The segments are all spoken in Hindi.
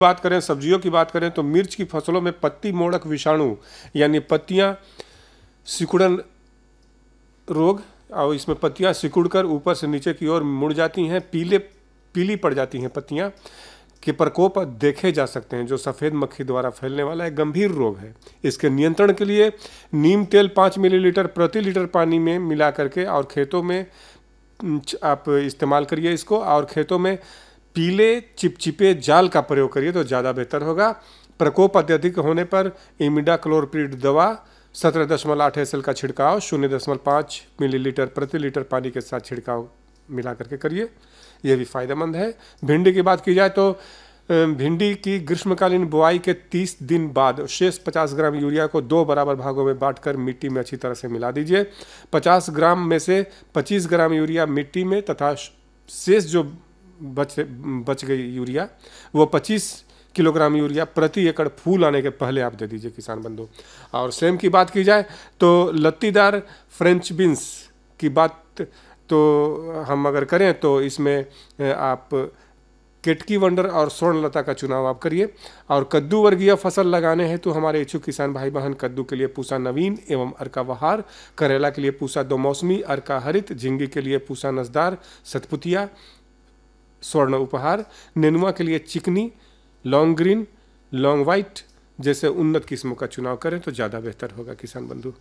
बात करें, सब्जियों की बात करें तो मिर्च की फसलों में पत्ती मोड़क विषाणु यानी पत्तियां सिकुड़न रोग, और इसमें पत्तियां सिकुड़कर ऊपर से नीचे की ओर मुड़ जाती हैं, पीली पड़ जाती हैं पत्तियां के प्रकोप देखे जा सकते हैं, जो सफ़ेद मक्खी द्वारा फैलने वाला एक गंभीर रोग है। इसके नियंत्रण के लिए नीम तेल 5 मिलीलीटर प्रति लीटर पानी में मिला करके और खेतों में आप इस्तेमाल करिए इसको, और खेतों में पीले चिपचिपे जाल का प्रयोग करिए तो ज़्यादा बेहतर होगा। प्रकोप अत्यधिक होने पर इमिडाक्लोप्रिड दवा 17.8 एसएल का छिड़काव 0.5 मिलीलीटर प्रति लीटर पानी के साथ छिड़काव मिला करके करिए, यह भी फायदेमंद है। भिंडी की बात की जाए तो भिंडी की ग्रीष्मकालीन बुआई के 30 दिन बाद शेष 50 ग्राम यूरिया को 2 बराबर भागों में बांटकर मिट्टी में अच्छी तरह से मिला दीजिए। 50 ग्राम में से 25 ग्राम यूरिया मिट्टी में तथा शेष जो बच गई यूरिया वो 25 किलोग्राम यूरिया प्रति एकड़ फूल आने के पहले आप दे दीजिए किसान बंधु। और सेम की बात की जाए तो लत्तीदार फ्रेंच बीन्स की बात तो हम अगर करें तो इसमें आप केटकी वंडर और स्वर्णलता का चुनाव आप करिए। और कद्दू वर्गीय फसल लगाने हैं तो हमारे इच्छुक किसान भाई बहन कद्दू के लिए पूसा नवीन एवं अर्का बहार, करेला के लिए पूसा दो मौसमी अर्का हरित, झिंगी के लिए पूसा नजदार सतपुतिया स्वर्ण उपहार, नेनुआ के लिए चिकनी, लॉन्ग ग्रीन, लॉन्ग वाइट जैसे उन्नत किस्मों का चुनाव करें तो ज़्यादा बेहतर होगा किसान बंधु।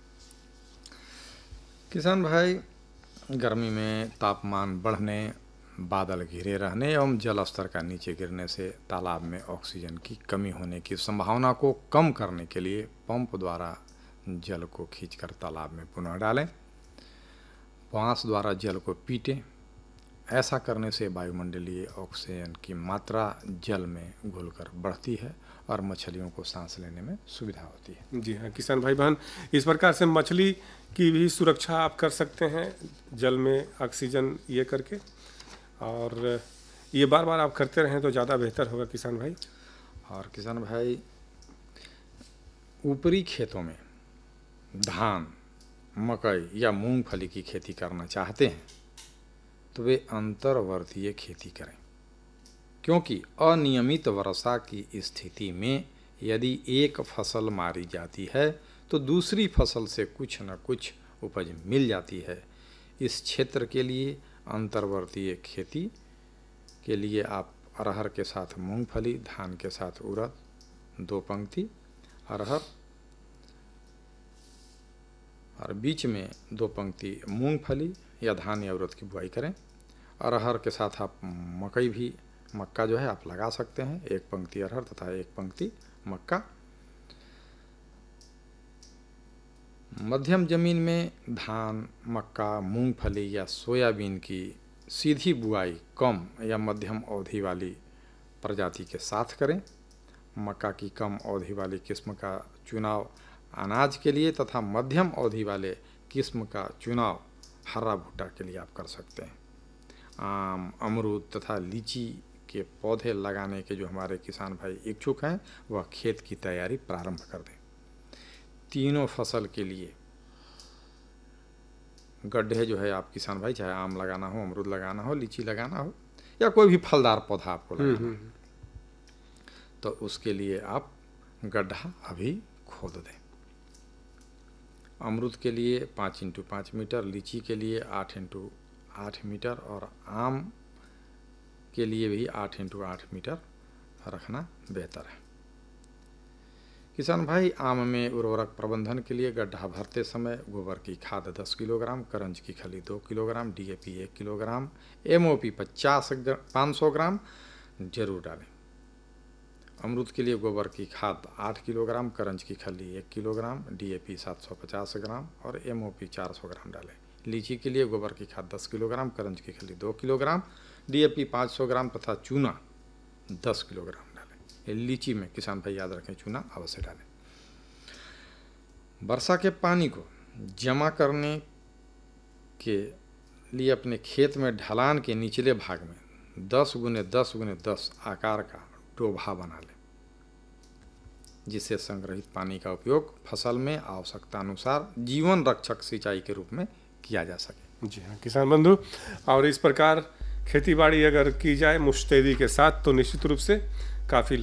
किसान भाई, गर्मी में तापमान बढ़ने, बादल घिरे रहने एवं जल स्तर का नीचे गिरने से तालाब में ऑक्सीजन की कमी होने की संभावना को कम करने के लिए पंप द्वारा जल को खींचकर तालाब में पुनः डालें। बांस द्वारा जल को पीटें। ऐसा करने से वायुमंडलीय ऑक्सीजन की मात्रा जल में घुलकर बढ़ती है और मछलियों को सांस लेने में सुविधा होती है। जी हाँ किसान भाई बहन, इस प्रकार से मछली की भी सुरक्षा आप कर सकते हैं जल में ऑक्सीजन ये करके, और ये बार बार आप करते रहें तो ज़्यादा बेहतर होगा किसान भाई। और किसान भाई, ऊपरी खेतों में धान, मकई या मूंगफली की खेती करना चाहते हैं तो वे अंतर्वर्तीय खेती करें, क्योंकि अनियमित वर्षा की स्थिति में यदि एक फसल मारी जाती है तो दूसरी फसल से कुछ न कुछ उपज मिल जाती है। इस क्षेत्र के लिए अंतर्वर्तीय खेती के लिए आप अरहर के साथ मूंगफली, धान के साथ उड़द, 2 पंक्ति अरहर और बीच में 2 पंक्ति मूंगफली या धान या उड़द की बुआई करें। अरहर के साथ आप मक्का जो है आप लगा सकते हैं, 1 पंक्ति अरहर तथा 1 पंक्ति मक्का। मध्यम जमीन में धान, मक्का, मूंगफली या सोयाबीन की सीधी बुआई कम या मध्यम अवधि वाली प्रजाति के साथ करें। मक्का की कम अवधि वाली किस्म का चुनाव अनाज के लिए तथा मध्यम अवधि वाले किस्म का चुनाव हरा भुट्टा के लिए आप कर सकते हैं। आम, अमरूद तथा लीची के पौधे लगाने के जो हमारे किसान भाई इच्छुक हैं वह खेत की तैयारी प्रारंभ कर दें। तीनों फसल के लिए गड्ढे जो है आप किसान भाई, चाहे आम लगाना हो, अमरूद लगाना हो, लीची लगाना हो या कोई भी फलदार पौधा आपको लगाना हो तो उसके लिए आप गड्ढा अभी खोद दें। अमरूद के लिए 5 × 5 मीटर, लीची के लिए 8 × 8 मीटर और आम के लिए भी 8 × 8 मीटर रखना बेहतर है। किसान भाई, आम में उर्वरक प्रबंधन के लिए गड्ढा भरते समय गोबर की खाद 10 किलोग्राम, करंज की खली 2 किलोग्राम, डीएपी 1 किलोग्राम, एमओपी 500 ग्राम जरूर डालें। अमरूद के लिए गोबर की खाद 8 किलोग्राम, करंज की खली 1 किलोग्राम, डीएपी 750 ग्राम और एमओपी 400 ग्राम डालें। लीची के लिए गोबर की खाद 10 किलोग्राम, करंज की खली 2 किलोग्राम, डीएपी 500 ग्राम तथा चूना 10 किलोग्राम डालें। लीची में किसान भाई याद रखें, चूना अवश्य डालें। वर्षा के पानी को जमा करने के लिए अपने खेत में ढलान के निचले भाग में 10 × 10 × 10 आकार का डोभा बना लें, जिससे संग्रहित पानी का उपयोग फसल में आवश्यकता अनुसार जीवन रक्षक सिंचाई के रूप में किया जा सके। जी हाँ किसान बंधु, और इस प्रकार खेती बाड़ी अगर की जाए मुस्तैदी के साथ तो निश्चित रूप से काफ़ी